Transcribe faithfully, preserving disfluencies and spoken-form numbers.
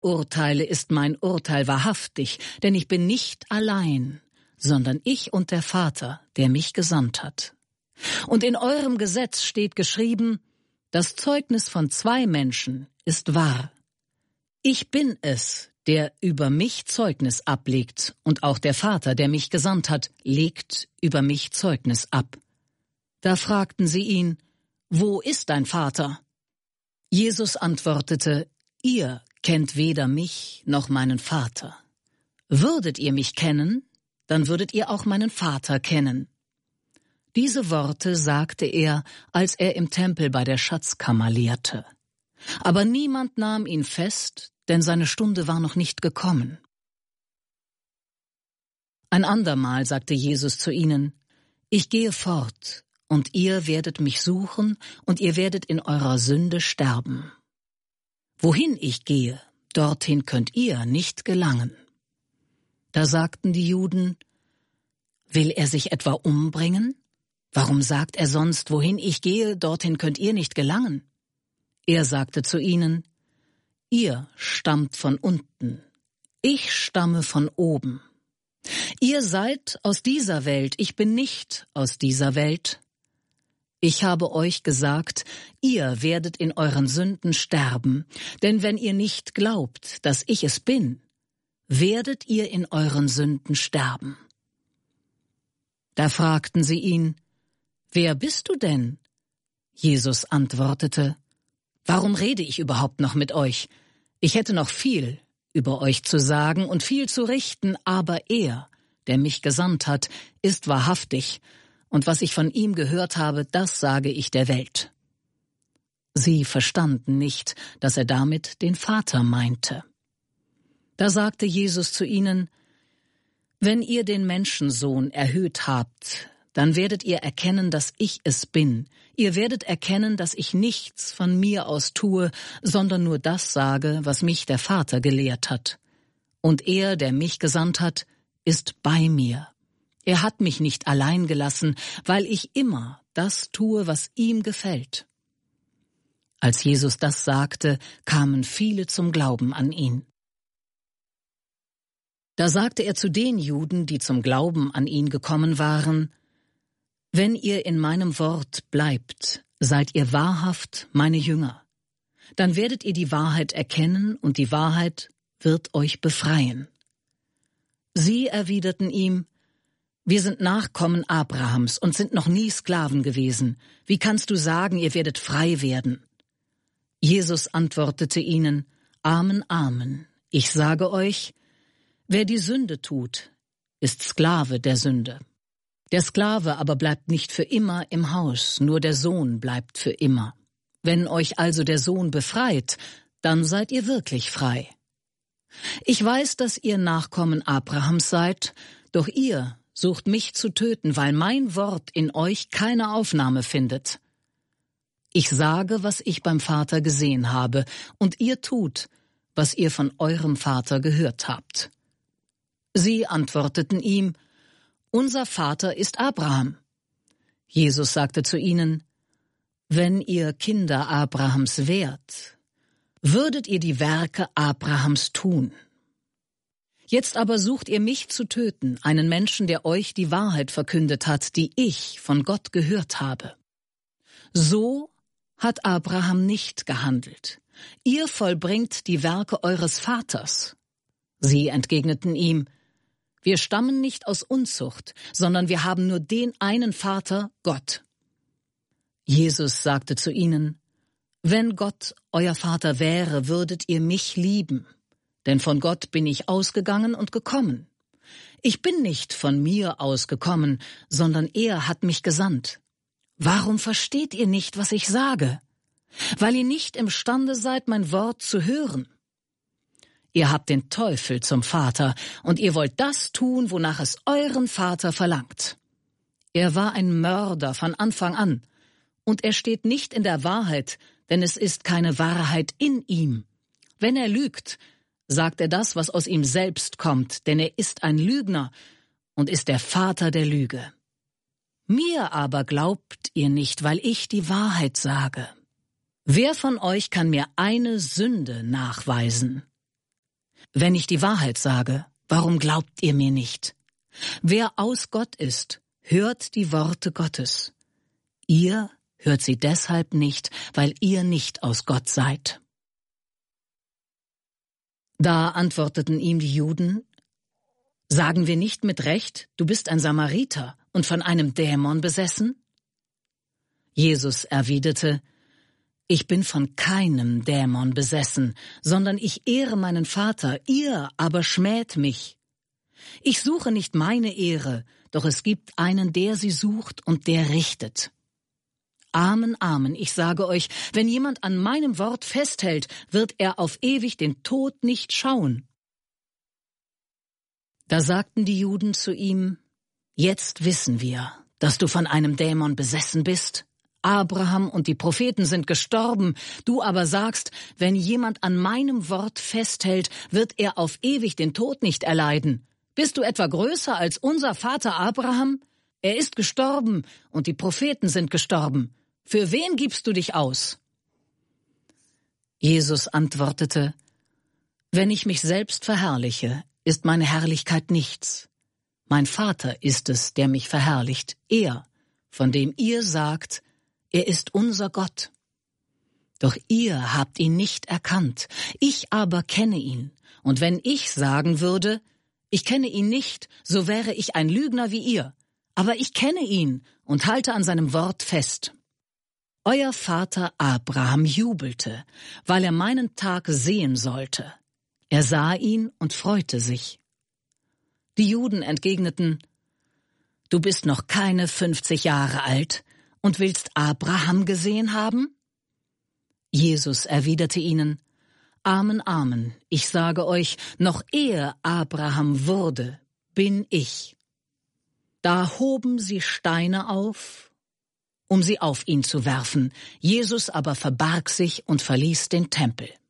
urteile, ist mein Urteil wahrhaftig, denn ich bin nicht allein, sondern ich und der Vater, der mich gesandt hat. Und in eurem Gesetz steht geschrieben, das Zeugnis von zwei Menschen ist wahr. Ich bin es, der über mich Zeugnis ablegt, und auch der Vater, der mich gesandt hat, legt über mich Zeugnis ab. Da fragten sie ihn, wo ist dein Vater? Jesus antwortete, ihr kennt weder mich noch meinen Vater. Würdet ihr mich kennen, dann würdet ihr auch meinen Vater kennen. Diese Worte sagte er, als er im Tempel bei der Schatzkammer lehrte. Aber niemand nahm ihn fest, denn seine Stunde war noch nicht gekommen. Ein andermal sagte Jesus zu ihnen, ich gehe fort, und ihr werdet mich suchen, und ihr werdet in eurer Sünde sterben. Wohin ich gehe, dorthin könnt ihr nicht gelangen. Da sagten die Juden, will er sich etwa umbringen? Warum sagt er sonst, wohin ich gehe, dorthin könnt ihr nicht gelangen? Er sagte zu ihnen, ihr stammt von unten, ich stamme von oben. Ihr seid aus dieser Welt, ich bin nicht aus dieser Welt. Ich habe euch gesagt, ihr werdet in euren Sünden sterben, denn wenn ihr nicht glaubt, dass ich es bin, werdet ihr in euren Sünden sterben. Da fragten sie ihn, wer bist du denn? Jesus antwortete, warum rede ich überhaupt noch mit euch? Ich hätte noch viel über euch zu sagen und viel zu richten, aber er, der mich gesandt hat, ist wahrhaftig, und was ich von ihm gehört habe, das sage ich der Welt. Sie verstanden nicht, dass er damit den Vater meinte. Da sagte Jesus zu ihnen, wenn ihr den Menschensohn erhöht habt, dann werdet ihr erkennen, dass ich es bin. Ihr werdet erkennen, dass ich nichts von mir aus tue, sondern nur das sage, was mich der Vater gelehrt hat. Und er, der mich gesandt hat, ist bei mir. Er hat mich nicht allein gelassen, weil ich immer das tue, was ihm gefällt. Als Jesus das sagte, kamen viele zum Glauben an ihn. Da sagte er zu den Juden, die zum Glauben an ihn gekommen waren, wenn ihr in meinem Wort bleibt, seid ihr wahrhaft meine Jünger. Dann werdet ihr die Wahrheit erkennen, und die Wahrheit wird euch befreien. Sie erwiderten ihm, wir sind Nachkommen Abrahams und sind noch nie Sklaven gewesen. Wie kannst du sagen, ihr werdet frei werden? Jesus antwortete ihnen, Amen, Amen. Ich sage euch, wer die Sünde tut, ist Sklave der Sünde. Der Sklave aber bleibt nicht für immer im Haus, nur der Sohn bleibt für immer. Wenn euch also der Sohn befreit, dann seid ihr wirklich frei. Ich weiß, dass ihr Nachkommen Abrahams seid, doch ihr sucht mich zu töten, weil mein Wort in euch keine Aufnahme findet. Ich sage, was ich beim Vater gesehen habe, und ihr tut, was ihr von eurem Vater gehört habt. Sie antworteten ihm, unser Vater ist Abraham. Jesus sagte zu ihnen, wenn ihr Kinder Abrahams wärt, würdet ihr die Werke Abrahams tun. Jetzt aber sucht ihr mich zu töten, einen Menschen, der euch die Wahrheit verkündet hat, die ich von Gott gehört habe. So hat Abraham nicht gehandelt. Ihr vollbringt die Werke eures Vaters. Sie entgegneten ihm, wir stammen nicht aus Unzucht, sondern wir haben nur den einen Vater, Gott. Jesus sagte zu ihnen, wenn Gott euer Vater wäre, würdet ihr mich lieben, denn von Gott bin ich ausgegangen und gekommen. Ich bin nicht von mir ausgekommen, sondern er hat mich gesandt. Warum versteht ihr nicht, was ich sage? Weil ihr nicht imstande seid, mein Wort zu hören. Ihr habt den Teufel zum Vater, und ihr wollt das tun, wonach es euren Vater verlangt. Er war ein Mörder von Anfang an, und er steht nicht in der Wahrheit, denn es ist keine Wahrheit in ihm. Wenn er lügt, sagt er das, was aus ihm selbst kommt, denn er ist ein Lügner und ist der Vater der Lüge. Mir aber glaubt ihr nicht, weil ich die Wahrheit sage. Wer von euch kann mir eine Sünde nachweisen? Wenn ich die Wahrheit sage, warum glaubt ihr mir nicht? Wer aus Gott ist, hört die Worte Gottes. Ihr hört sie deshalb nicht, weil ihr nicht aus Gott seid. Da antworteten ihm die Juden: Sagen wir nicht mit Recht, du bist ein Samariter und von einem Dämon besessen? Jesus erwiderte: Ich bin von keinem Dämon besessen, sondern ich ehre meinen Vater, ihr aber schmäht mich. Ich suche nicht meine Ehre, doch es gibt einen, der sie sucht und der richtet. Amen, Amen, ich sage euch, wenn jemand an meinem Wort festhält, wird er auf ewig den Tod nicht schauen. Da sagten die Juden zu ihm: Jetzt wissen wir, dass du von einem Dämon besessen bist. Abraham und die Propheten sind gestorben, du aber sagst, wenn jemand an meinem Wort festhält, wird er auf ewig den Tod nicht erleiden. Bist du etwa größer als unser Vater Abraham? Er ist gestorben und die Propheten sind gestorben. Für wen gibst du dich aus? Jesus antwortete: Wenn ich mich selbst verherrliche, ist meine Herrlichkeit nichts. Mein Vater ist es, der mich verherrlicht, er, von dem ihr sagt, er ist unser Gott. Doch ihr habt ihn nicht erkannt, ich aber kenne ihn. Und wenn ich sagen würde, ich kenne ihn nicht, so wäre ich ein Lügner wie ihr. Aber ich kenne ihn und halte an seinem Wort fest. Euer Vater Abraham jubelte, weil er meinen Tag sehen sollte. Er sah ihn und freute sich. Die Juden entgegneten: Du bist noch keine fünfzig Jahre alt und willst Abraham gesehen haben? Jesus erwiderte ihnen: Amen, Amen, ich sage euch, noch ehe Abraham wurde, bin ich. Da hoben sie Steine auf, um sie auf ihn zu werfen. Jesus aber verbarg sich und verließ den Tempel.